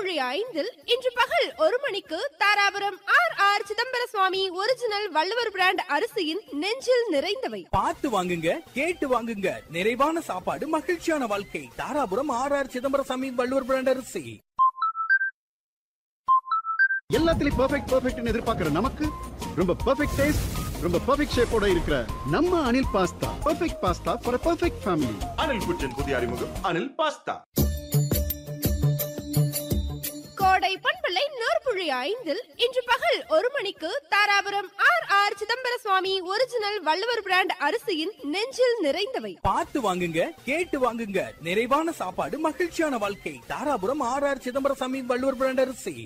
5 இன்று பகல் 1 மணிக்கு தாராபுரம் ஆர் சிதம்பர சுவாமி ஒரிஜினல் வள்ளுவர் பிராண்ட் அரிசியின் நெஞ்சில் நிறைந்தவை. பார்த்து வாங்குங்க, கேட்டு வாங்குங்க. நிறைவான சாப்பாடு, மகிழ்ச்சியான வாழ்க்கை. தாராபுரம் ஆர் சிதம்பர சாமி வள்ளுவர் பிராண்ட் அரிசி. எல்லாத்துலயும் பெர்ஃபெக்ட்னு எதிர்பார்க்கிற நமக்கு ரொம்ப பெர்ஃபெக்ட் டேஸ்ட், ரொம்ப பெர்ஃபெக்ட் ஷேப்போட இருக்கிற நம்ம Anil pasta. Perfect pasta for perfect family. Anil குச்சின் புதிய அறிமுகம் அனில் பாஸ்தா. கோடை பண்பலை 100.5 இன்று பகல் 1 மணிக்கு தாராபுரம் ஆர் சிதம்பர சுவாமி ஒரிஜினல் வள்ளுவர் பிராண்ட் அரிசியின் நெஞ்சில் நிறைந்தவை. பார்த்து வாங்குங்க, கேட்டு வாங்குங்க. நிறைவான சாப்பாடு, மகிழ்ச்சியான வாழ்க்கை. தாராபுரம் ஆர் சிதம்பர சாமி வள்ளுவர் பிராண்ட் அரிசி.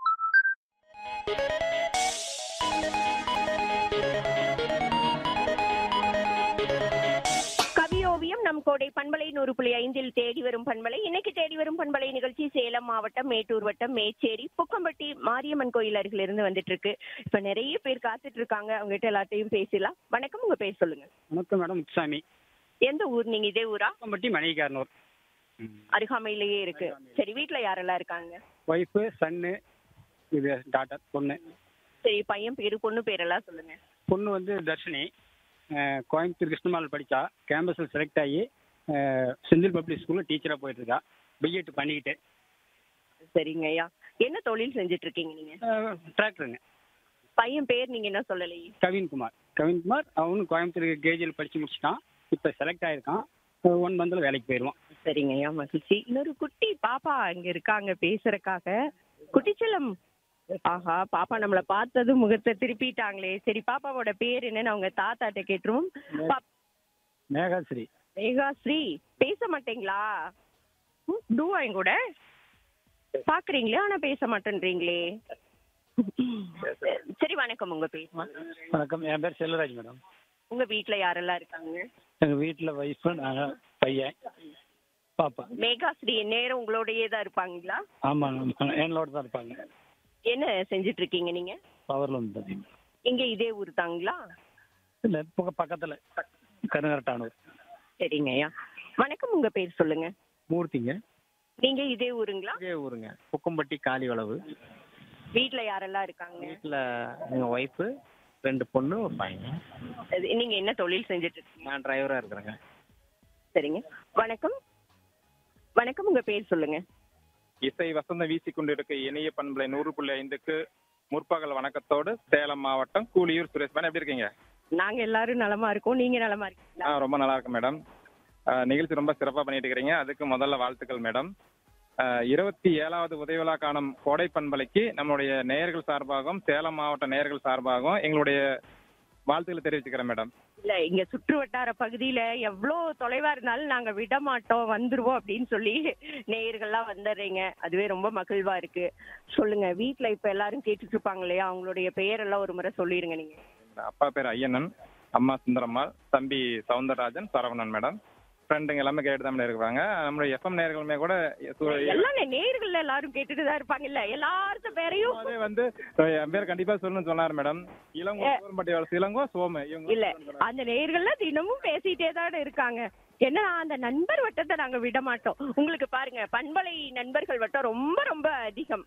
கவியோவியம் நம் கோடை பண்பலை 100.5 தேடி வரும் பண்பலை. இன்னைக்கு தேடி வரும் பண்பலை நிகழ்ச்சி சேலம் மாவட்டம் மேட்டூர் வட்டம் மேச்சேரி புக்கம்பட்டி மாரியம்மன் கோயில் அருகில இருந்து வந்துட்டு இருக்கு. இப்ப நிறைய பேர் காத்துட்டு இருக்காங்க, அவங்க கிட்ட எல்லாத்தையும் பேசலாம். வணக்கம், உங்க பேர் சொல்லுங்க. வணக்கம் மேடம், முத்துசாமி. எந்த ஊர் நீங்க? இதே ஊரா? புக்கம்பட்டி மணிகாரனூர். அருகாமையிலேயே இருக்கு. சரி, வீட்டுல யாரெல்லாம் இருக்காங்க? ஒய்ஃபு, சன்னு, இது டாட்டர், பொண்ணு. சரி, பையன் பேரு பொண்ணு பேரெல்லாம் சொல்லுங்க. பொண்ணு வந்து தர்ஷினி, கோயம்புத்தூர் கிருஷ்ணமால் படித்தா. கேம்பஸில் செலக்ட் ஆகி செந்தில் பப்ளிக் ஸ்கூலில் டீச்சராக போயிட்டு இருக்கா. பிஎட் பண்ணிக்கிட்டு. சரிங்க ஐயா, என்ன தொழில் செஞ்சுட்டு இருக்கீங்க நீங்க? டிராக்டருங்க. பையன் பேர் நீங்க என்ன சொல்லலையே? கவின்குமார் அவனும் கோயம்புத்தூர் கேஜியில் படித்து முடிச்சிட்டான். இப்போ செலக்ட் ஆகிருக்கான். 1 மந்த்தில் வேலைக்கு போயிடுவான். சரிங்க ஐயா, மகிழ்ச்சி. இன்னொரு குட்டி பாப்பா இங்க இருக்காங்க பேசுறதுக்காக. குட்டிச்செல்லம். ஆஹா, பாப்பா நம்மள பார்த்தது முகத்தை திருப்பிட்டாங்களே. சரி, பாப்பாவோட பேர் என்னன்னு அவங்க தாத்தாட்ட கேட்டுருவோம். மேகாஸ்ரீ. மேகாஸ்ரீ, பேச மாட்டீங்களா? டூவா என் கூட பாக்குறீங்களே, ஆனா பேச மாட்டேன்றீங்களே. சரி, வணக்கம், உங்க பேர்? வணக்கம், என் பேர் செல்வராஜ் மேடம். உங்க வீட்டுல யாரெல்லாம் இருக்காங்க? எங்கள் வீட்டில் ஒய்ஃபு, நாங்கள், பையன், பாப்பா. மேகாஸ்ரீ நேரம் உங்களோடயே தான் இருப்பாங்களா? ஆமாங்க, என்னோட தான் இருப்பாங்க. என்ன செஞ்சுட்டு இருக்கீங்க நீங்க? பவர்ல வந்து பார்த்தீங்கன்னா இங்க இதே ஊர் தாங்களா? இல்லை, பக்கத்தில் கருங்கரட்டானூர். சரிங்க ஐயா, வணக்கம், உங்க பேர் சொல்லுங்க. மூர்த்திங்க. நீங்க இதே ஊருங்களா? இதே ஊருங்க, புக்கம்பட்டி காலி வளவு. வீட்டுல யாரெல்லாம் இருக்காங்க? வீட்டில் எங்கள் ஒய்ஃபு, 2 பொண்ணு, ஒரு பையன். நீங்க என்ன தொழில் செஞ்சுட்டு இருக்கீங்க? நான் டிரைவராக இருக்கிறேங்க. சரிங்க, வணக்கம். வணக்கம், உங்க பேர் சொல்லுங்க. இசை வசந்தம் வீசி கொண்டிருக்க இணைய பண்பலை 100.5க்கு முற்பகல் வணக்கத்தோடு சேலம் மாவட்டம் கூலியூர் சுரேஷ். மேடம், எப்படி இருக்கீங்க? நாங்க எல்லாரும் நலமா இருக்கோம். நீங்க நலமா இருக்கீங்களா? ரொம்ப நல்லா இருக்கும் மேடம். நிகழ்ச்சி ரொம்ப சிறப்பாக பண்ணிட்டு இருக்கிறீங்க. அதுக்கு முதல்ல வாழ்த்துக்கள் மேடம். 27வது உதவி விழா காணும் கோடை பண்பலைக்கு நம்மளுடைய நேயர்கள் சார்பாகவும் சேலம் மாவட்ட நேயர்கள் சார்பாகவும் எங்களுடைய வாழ்த்துக்களை தெரிவிச்சுக்கிறேன் மேடம். இல்ல, இங்க சுற்று வட்டார பகுதியில எவ்வளவு தொலைவா இருந்தாலும் நாங்க விட மாட்டோம், வந்துருவோம் அப்படின்னு சொல்லி நேயர்கள்லாம் வந்துடுறீங்க. அதுவே ரொம்ப மகிழ்வா இருக்கு. சொல்லுங்க, வீட்டுல இப்ப எல்லாரும் கேட்டுட்டு இருப்பாங்க இல்லையா, அவங்களுடைய பெயரெல்லாம் ஒரு முறை சொல்லிருங்க நீங்க. அப்பா பேர் ஐயனன், அம்மா சுந்தரம்மாள், தம்பி சவுந்தரராஜன், சரவணன் மேடம். ஃப்ரெண்டுங்க எல்லாமே கேட்டு தான் இருக்காங்க. நம்மளுடைய எஃப்எம் நேயர்களுமே கூட எல்லாம் நேயர்கள் எல்லாரும் கேட்டுட்டு தான் இருப்பாங்க இல்ல, எல்லாரும் பேரையும் அதே வந்து என் பேர் கண்டிப்பா சொல்லணும்னு சொன்னார் மேடம். இளங்கோ, இளங்கோ, சோமு, இவங்க இல்ல, அந்த நேயர்கள்லாம் தினமும் பேசிட்டே தான் இருக்காங்க. ஏன்னா அந்த நண்பர் வட்டத்தை நாங்க விட மாட்டோம். உங்களுக்கு பாருங்க, பண்பலை நண்பர்கள் வட்டம் ரொம்ப ரொம்ப அதிகம்.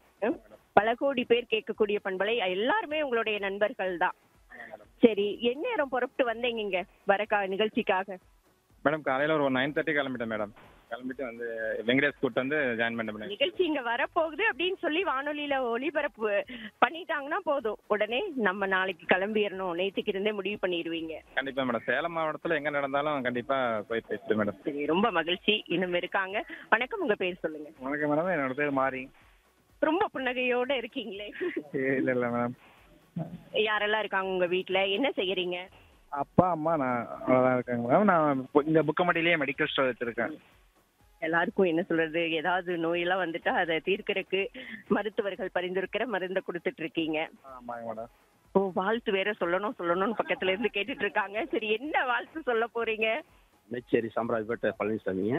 பல கோடி பேர் கேட்கக்கூடிய பண்பலை எல்லாருமே உங்களுடைய நண்பர்கள் தான். சரி, எந்நேரம் புறப்பட்டு வந்தீங்க இங்க வர நிகழ்ச்சிக்காக? மேடம், காலையில ஒரு 9:30 கிளம்பிட்டேன் மேடம். கிளம்பிட்டு வந்து வெங்கடேஷ் கூட்டு வந்து ஜாயின் பண்ண நிகழ்ச்சி இங்க வரப்போகுது அப்படின்னு சொல்லி வானொலியில ஒளிபரப்பு பண்ணிட்டாங்கன்னா போதும், உடனே நம்ம நாளைக்கு கிளம்பிடணும், நேற்றுக்கு இருந்தே முடிவு பண்ணிடுவீங்க. கண்டிப்பா மேடம். சேலம் மாவட்டத்துல எங்க நடந்தாலும் கண்டிப்பா போய் பேசுறேன் மேடம். சரி, ரொம்ப மகிழ்ச்சி. இன்னும் இருக்காங்க. வணக்கம், உங்க பேர் சொல்லுங்க. வணக்கம் மேடம், என்னோட பேர் மாரி. ரொம்ப புன்னகையோட இருக்கீங்களே. இல்ல மேடம். யாரெல்லாம் இருக்காங்க உங்க வீட்டுல? என்ன செய்யறீங்க? அப்பா, அம்மா, நான் அவ்வளவுதான் இருக்காங்க மேடம். நான் இந்த புக்கம்பட்டிலேயே மெடிக்கல் ஸ்டோர் வச்சிருக்கேன். எல்லாருக்கும் என்ன சொல்றது, ஏதாவது நோயெல்லாம் வந்துட்டா அதை தீர்க்கறதுக்கு மருத்துவர்கள் பரிந்துரைக்கிற மருந்தை கொடுத்துட்டு இருக்கீங்க. ஆமாங்க மேடம். ஓ, வாழ்த்து வேற சொல்லணும்னு பக்கத்துல இருந்து கேட்டுட்டு இருக்காங்க. சரி, என்ன வாழ்த்து சொல்ல போறீங்க? மேச்சேரி சாம்ராஜ்பேட்டை பழனிசாமிங்க.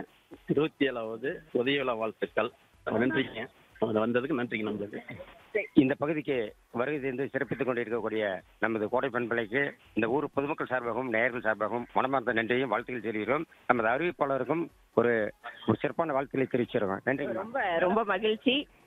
27வது உதவி விழா வாழ்த்துக்கள். நன்றிங்க, வந்ததுக்கு நன்றிங்க. நம்மளுக்கு இந்த பகுதிக்கு வருகை தந்து சிறப்பித்துக் கொண்டிருக்கக்கூடிய நமது கோடை பண்பலைக்கு இந்த ஊர் பொதுமக்கள் சார்பாகவும் நேயர்கள் சார்பாகவும் மனமார்ந்த நன்றியையும் வாழ்த்துக்கள் தெரிவிக்கிறோம். நமது அறிவிப்பாளருக்கும் ஒரு சிறப்பான வாழ்த்துக்களை தெரிவிச்சிருக்கோம். நன்றி. ரொம்ப ரொம்ப மகிழ்ச்சி.